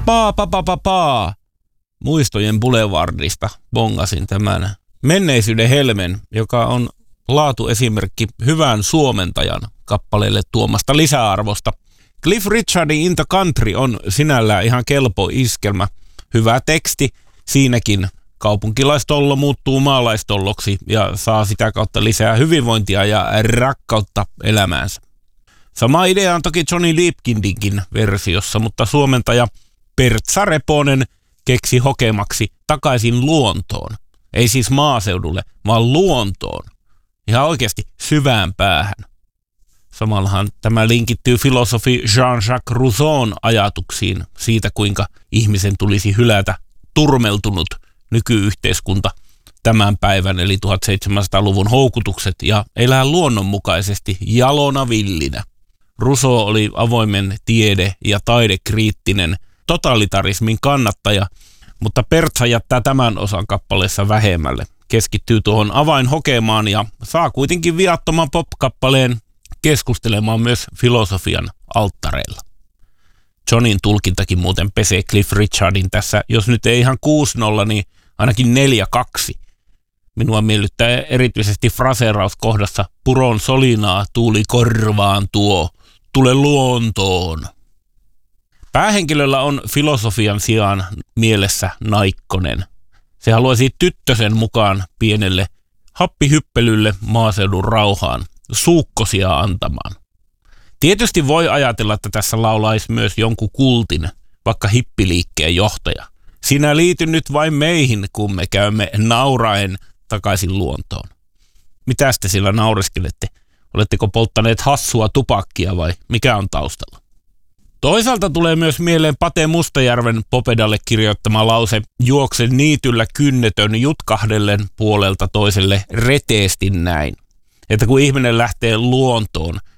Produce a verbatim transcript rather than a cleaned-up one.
Paa, pa, pa, pa, pa. Muistojen Boulevardista bongasin tämän menneisyyden helmen, joka on laatuesimerkki hyvän suomentajan kappaleelle tuomasta lisäarvosta. Cliff Richardin In the Country on sinällään ihan kelpo iskelmä. Hyvä teksti, siinäkin kaupunkilaistollo muuttuu maalaistolloksi ja saa sitä kautta lisää hyvinvointia ja rakkautta elämäänsä. Sama idea on toki Johnny Deepkindinkin versiossa, mutta suomentaja Pertsa Reponen keksi hokemaksi takaisin luontoon. Ei siis maaseudulle, vaan luontoon. Ihan oikeasti syvään päähän. Samallahan tämä linkittyy filosofi Jean-Jacques Rousseaun ajatuksiin siitä, kuinka ihmisen tulisi hylätä turmeltunut nykyyhteiskunta tämän päivän eli tuhatseitsemänsataaluvun houkutukset ja elää luonnonmukaisesti jalona villinä. Rousseau oli avoimen tiede- ja taidekriittinen totalitarismin kannattaja, mutta Pertsa jättää tämän osan kappaleessa vähemmälle. Keskittyy tuohon avainhokemaan ja saa kuitenkin viattoman pop-kappaleen keskustelemaan myös filosofian alttareilla. Johnin tulkintakin muuten pesee Cliff Richardin tässä, jos nyt ei ihan kuusi nolla, niin ainakin neljä kaksi. Minua miellyttää erityisesti fraseeraus kohdassa puron solinaa tuuli korvaan tuo, tule luontoon. Päähenkilöllä on filosofian sijaan mielessä naikkonen. Se haluaisi tyttösen mukaan pienelle happihyppelylle maaseudun rauhaan, suukkosia antamaan. Tietysti voi ajatella, että tässä laulaisi myös jonkun kultin, vaikka hippiliikkeen johtaja. Sinä liity nyt vain meihin, kun me käymme nauraen takaisin luontoon. Mitäs te sillä naureskelette? Oletteko polttaneet hassua tupakkia vai mikä on taustalla? Toisaalta tulee myös mieleen Pate Mustajärven Popedalle kirjoittama lause juokse niityllä kynnetön jutkahdellen puolelta toiselle reteesti näin. Että kun ihminen lähtee luontoon,